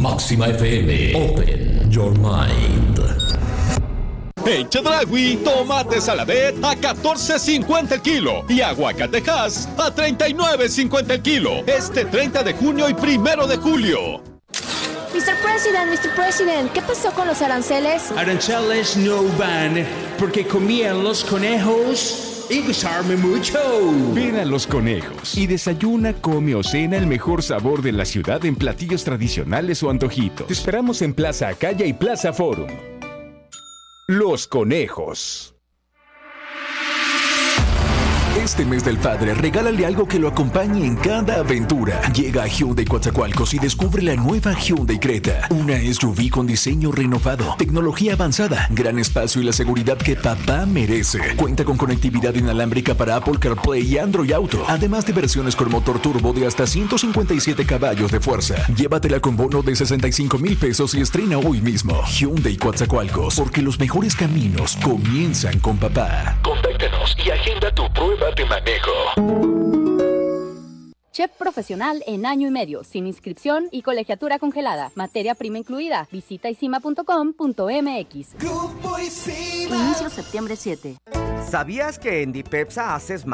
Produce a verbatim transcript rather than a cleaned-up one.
Máxima F M. Open your mind. En Chedraui, tomate saladet a catorce cincuenta el kilo y aguacate Hass a treinta y nueve cincuenta el kilo. Este treinta de junio y primero de julio. mister President, mister President, ¿qué pasó con los aranceles? Aranceles no van porque comían los conejos y gustarme mucho. Ven a Los Conejos y desayuna, come o cena el mejor sabor de la ciudad en platillos tradicionales o antojitos. Te esperamos en Plaza Acaya y Plaza Forum. Los Conejos. Este mes del padre, regálale algo que lo acompañe en cada aventura. Llega a Hyundai Coatzacoalcos y descubre la nueva Hyundai Creta. Una S U V con diseño renovado, tecnología avanzada, gran espacio y la seguridad que papá merece. Cuenta con conectividad inalámbrica para Apple CarPlay y Android Auto. Además de versiones con motor turbo de hasta ciento cincuenta y siete caballos de fuerza. Llévatela con bono de sesenta y cinco mil pesos y estrena hoy mismo. Hyundai Coatzacoalcos, porque los mejores caminos comienzan con papá. Contáctanos y agenda tu prueba de manejo. Chef profesional en año y medio, sin inscripción y colegiatura congelada. Materia prima incluida. Visita isima punto com punto m x. Grupo Isima. Inicio septiembre siete. ¿Sabías que en Dipepsa haces